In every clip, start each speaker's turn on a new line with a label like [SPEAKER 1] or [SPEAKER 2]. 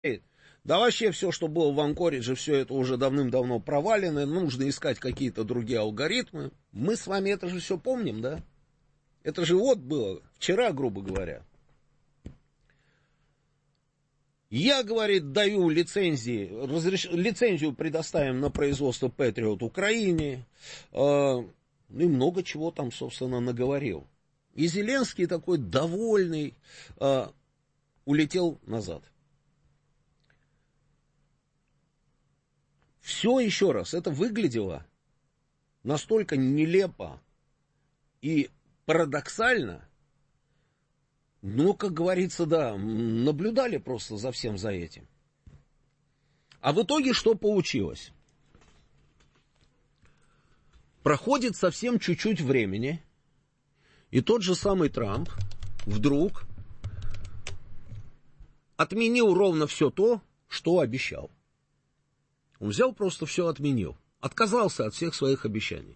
[SPEAKER 1] Да вообще все, что было в Анкоридже, все это уже давным-давно провалено, нужно искать какие-то другие алгоритмы. Мы с вами это же все помним, да? Это же вот было вчера, грубо говоря. Я, говорит, даю лицензии, лицензию предоставим на производство Patriot Украине, и много чего там, собственно, наговорил. И Зеленский такой довольный улетел назад. Все, еще раз, это выглядело настолько нелепо и парадоксально, ну, как говорится, да, наблюдали просто за всем за этим. А в итоге что получилось? Проходит совсем чуть-чуть времени, и тот же самый Трамп вдруг отменил ровно все то, что обещал. Он взял, просто все отменил. Отказался от всех своих обещаний.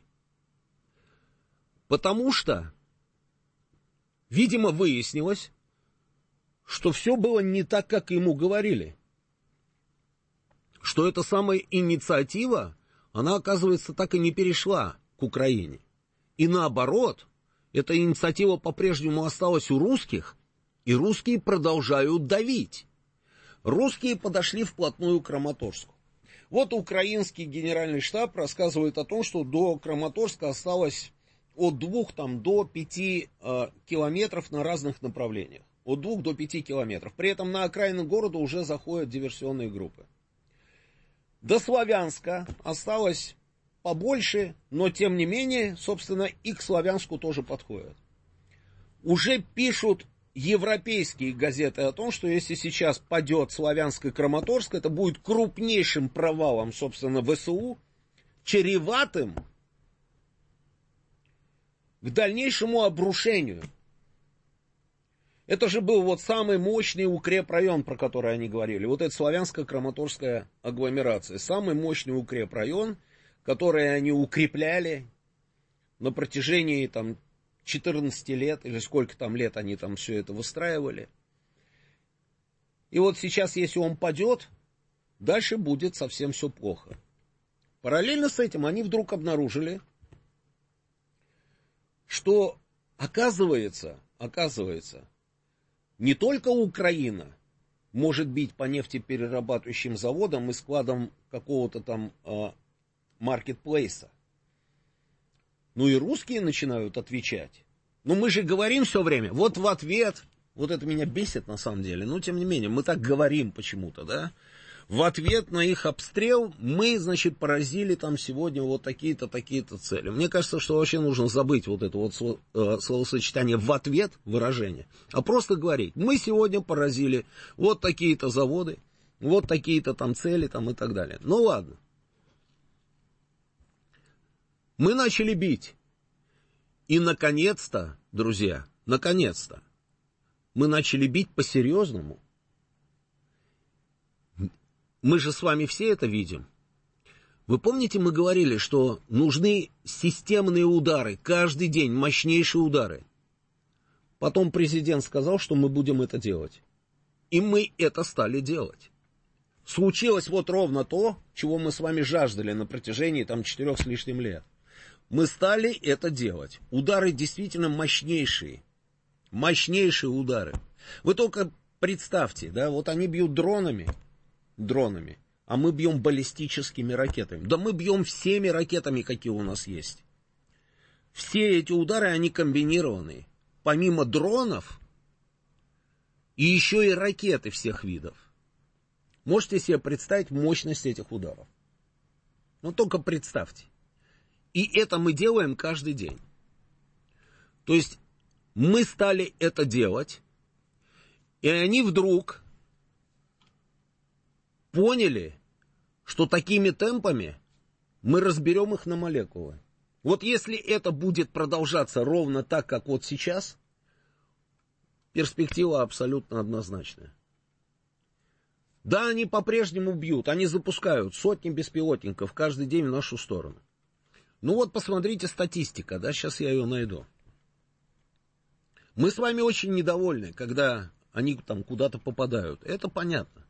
[SPEAKER 1] Потому что, видимо, выяснилось, что все было не так, как ему говорили. Что эта самая инициатива, она, оказывается, так и не перешла к Украине. И наоборот, эта инициатива по-прежнему осталась у русских, и русские продолжают давить. Русские подошли вплотную к Краматорску. Вот украинский генеральный штаб рассказывает о том, что до Краматорска осталось от 2 до 5 километров на разных направлениях. От 2 до 5 километров. При этом на окраины города уже заходят диверсионные группы. До Славянска осталось побольше, но тем не менее, собственно, и к Славянску тоже подходят. Уже пишут европейские газеты о том, что если сейчас падет Славянск и Краматорск, это будет крупнейшим провалом, собственно, ВСУ, чреватым к дальнейшему обрушению. Это же был вот самый мощный укрепрайон, про который они говорили. Вот это славянско-краматорская агломерация. Самый мощный укрепрайон, который они укрепляли на протяжении там 14 лет, или сколько там лет они там все это выстраивали. И вот сейчас, если он падет, дальше будет совсем все плохо. Параллельно с этим они вдруг обнаружили, что оказывается, не только Украина может бить по нефтеперерабатывающим заводам и складам какого-то там маркетплейса, ну и русские начинают отвечать. Ну мы же говорим все время, вот в ответ, вот это меня бесит на самом деле, но тем не менее, мы так говорим почему-то, да. В ответ на их обстрел мы, значит, поразили там сегодня вот такие-то, такие-то цели. Мне кажется, что вообще нужно забыть вот это вот словосочетание «в ответ» выражение, а просто говорить, мы сегодня поразили вот такие-то заводы, вот такие-то там цели там и так далее. Ну ладно. Мы начали бить. И наконец-то, друзья, наконец-то, мы начали бить по-серьезному. Мы же с вами все это видим. Вы помните, мы говорили, что нужны системные удары, каждый день мощнейшие удары. Потом президент сказал, что мы будем это делать. И мы это стали делать. Случилось вот ровно то, чего мы с вами жаждали на протяжении там 4 с лишним лет. Мы стали это делать. Удары действительно мощнейшие. Мощнейшие удары. Вы только представьте, да, вот они бьют дронами, а мы бьем баллистическими ракетами. Да мы бьем всеми ракетами, какие у нас есть. Все эти удары, они комбинированные. Помимо дронов, и еще и ракеты всех видов. Можете себе представить мощность этих ударов? Ну, только представьте. И это мы делаем каждый день. То есть, мы стали это делать, и они вдруг поняли, что такими темпами мы разберем их на молекулы. Вот если это будет продолжаться ровно так, как вот сейчас, перспектива абсолютно однозначная. Да, они по-прежнему бьют, они запускают сотни беспилотников каждый день в нашу сторону. Ну вот посмотрите статистика, да, сейчас я ее найду. Мы с вами очень недовольны, когда они там куда-то попадают, это понятно.